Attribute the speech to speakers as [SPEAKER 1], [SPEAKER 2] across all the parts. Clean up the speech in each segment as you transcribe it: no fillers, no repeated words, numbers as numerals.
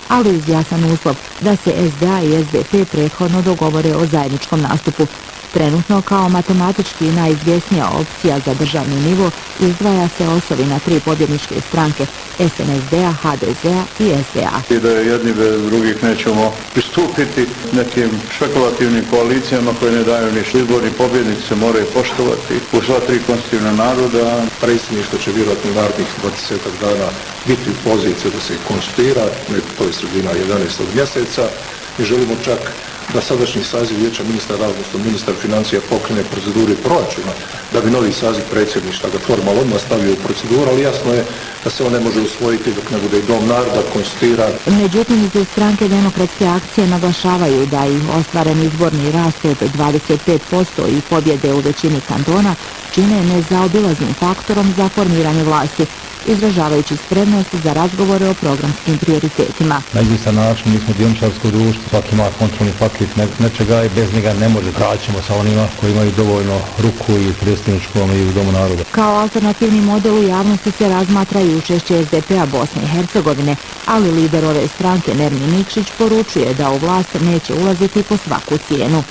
[SPEAKER 1] ali uz jasan uslov da se SDA i SDP prethodno dogovore o zajedničkom nastupu. Trenutno kao matematički najizvjesnija opcija za državni nivo izdvaja se Osovina tri pobjedničke stranke SNSD-a, HDZ-a i SDA.
[SPEAKER 2] I da jedni bez drugih nećemo pristupiti nekim špekulativnim koalicijama koje ne daju ništa. Izborni pobjednici se moraju poštovati u sva tri konstitutivna naroda.
[SPEAKER 3] Predsjedništvo će vjerojatno narednih 20 dana biti u poziciji da se konstituira, to je sredina 11. mjeseca i želimo čak da sadašnji saziv vijeća ministara, odnosno ministar financija pokrene proceduri proračuna, da bi novi saziv predsjedništva ga formalno odmah stavio u proceduru, ali jasno je da se on ne može usvojiti dok ne bude i Dom naroda konstituiran.
[SPEAKER 1] Međutim, iz stranke Demokratske akcije naglašavaju da i ostvaren izborni rast od 25% i pobjede u većini kantona čine nezaobilaznim faktorom za formiranje vlasti, izražavajući spremnost za razgovore o programskim prioritetima.
[SPEAKER 4] Na izvjestan način mi smo dioničarsko društvo, svaki ima kontrolni paket nečega i bez njega ne može. Kraćemo sa onima koji imaju dovoljno ruku i u predstavničkom i u Domu naroda.
[SPEAKER 1] Kao alternativni model u javnosti se razmatra i učešće SDP-a Bosne i Hercegovine, ali lider ove stranke Nermin Nikšić poručuje da u vlast neće ulaziti po svaku cijenu.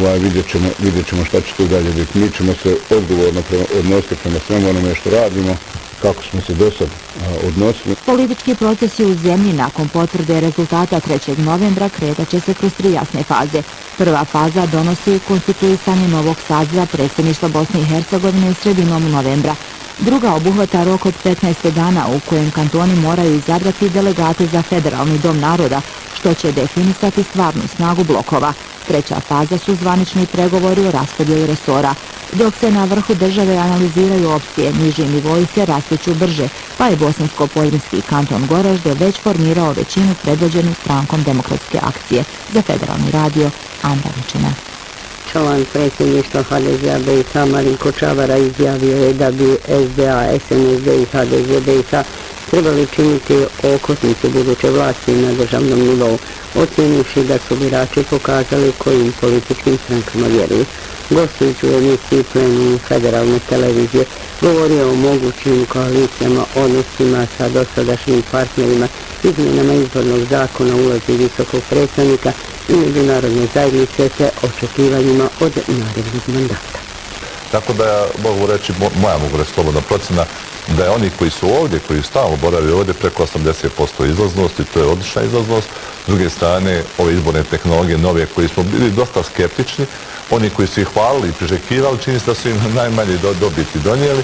[SPEAKER 5] Vidjet ćemo šta će tu dalje biti. Mi ćemo se odgovorno odnositi prema svemu onome što radimo, kako smo se do sad odnosili.
[SPEAKER 1] Politički procesi u zemlji nakon potvrde rezultata 3. novembra kretat će se kroz 3 jasne faze. Prva faza donosi konstituisanje novog saziva predsjedništva Bosne i Hercegovine sredinom novembra. Druga obuhvata rok od 15 dana u kojem kantoni moraju izabrati delegate za Federalni dom naroda, što će definisati stvarnu snagu blokova. Treća faza su zvanični pregovori o raspodjeli resora. Dok se na vrhu države analiziraju opcije, niži nivoji se rastiću brže, pa je bosansko-poljinski kanton Goražde već formirao većinu predvođenu strankom Demokratske akcije. Za Federalni radio, Andra Vičina.
[SPEAKER 6] Član predsjedništva HDZ-a BiH Marinko Čavara izjavio je da bi SDA, SNSD i HDZ BiH trebali činiti okosnicu buduće vlasti na državnom nivou, ocjenivši da su birači pokazali kojim političkim strankama vjeruju. Gostujući u emisiji Plenum Federalne televizije govorio o mogućim koalicijama, odnosima sa dosadašnjim partnerima, izmjenama izbornog zakona, ulozi visokog predstavnika i međunarodne zajednice te očekivanjima od narednog mandata.
[SPEAKER 7] Tako da ja mogu reći, mogu reći slobodna procena, da je oni koji su ovdje, koji stalno boravili ovdje, preko 80% izlaznost i to je odlična izlaznost. S druge strane, ove izborne tehnologije nove koji smo bili dosta skeptični, oni koji su ih hvalili i priželjkivali, čini se da su im najmanje dobiti donijeli,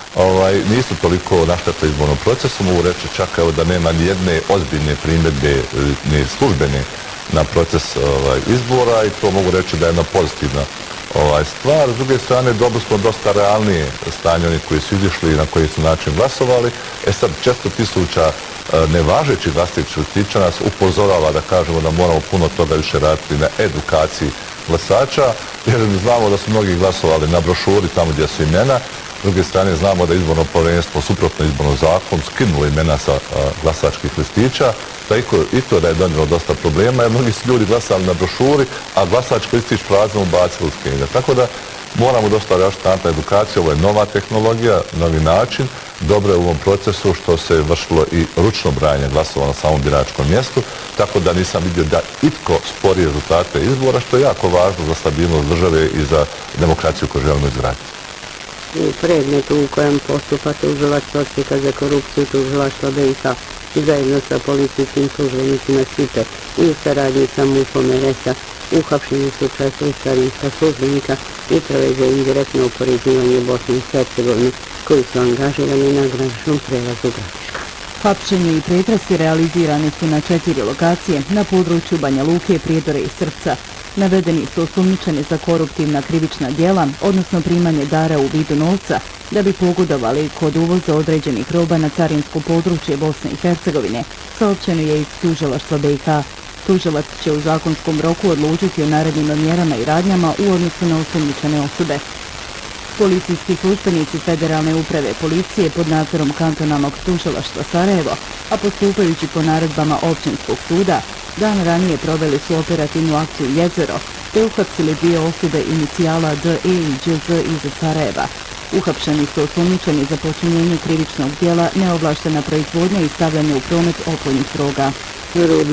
[SPEAKER 7] nisu toliko naštetili izbornom procesu. Mogu reći čak da nema nijedne ozbiljne primjedbe, ni službene na proces izbora i to mogu reći da je jedna pozitivna stvar. S druge strane, dobro smo dosta realnije stanje oni koji su izišli i na koji su način glasovali. Sad 400.000 nevažećih glasača nas upozorava da kažemo da moramo puno toga više raditi na edukaciji glasača, jer znamo da su mnogi glasovali na brošuri tamo gdje su imena. S druge strane, znamo da izborno povjerenstvo suprotno izbornom zakonu skinulo imena sa glasačkih listića, i to da je donijelo dosta problema, jer mnogi su ljudi glasali na brošuri, a glasački listić prazno ubacili u skenjer. Tako da moramo dosta raditi na edukaciju, ovo je nova tehnologija, novi način. Dobro je u ovom procesu što se vršilo i ručno brajanje glasova na samom biračkom mjestu, tako da nisam vidio da itko spori rezultate izbora, što je jako važno za stabilnost države i za demokraciju koju želimo izgraditi.
[SPEAKER 6] U predmetu u kojem postupa tužilaštvo Odsjeka za korupciju tužilaštva BiH zajedno sa policijskim službenicima SIPE i u saradnji sa MUP-om RS-a uhapšeni su 4 carinska službenika Uprave za indirektno oporezivanje Bosne i Hercegovine koji su angažirani na graničnom prelazu Gradiška.
[SPEAKER 8] Hapšenje i pretrasi realizirani su na 4 lokacije na području Banja Luke, Prijedora i Srpca. Navedeni su osumnjičeni za koruptivna krivična djela, odnosno primanje dara u vidu novca, da bi pogodovali kod uvoza određenih roba na carinsko područje Bosne i Hercegovine, saopćeno je iz tužilaštva BiH. Tužilac će u zakonskom roku odlučiti o narednim mjerama i radnjama u odnosu na osumnjičene osobe. Policijski službenici Federalne uprave policije pod nadzorom kantonalnog tužilaštva Sarajevo, a postupajući po naredbama općinskog suda, dan ranije proveli su operativnu akciju Jezero, te uhapsili 2 osobe inicijala DE i ĐZ iz Sarajeva. Uhapšeni su osumnjičeni za počinjenje krivičnog djela, neovlaštena proizvodnja i stavljanje u promet opojnih droga.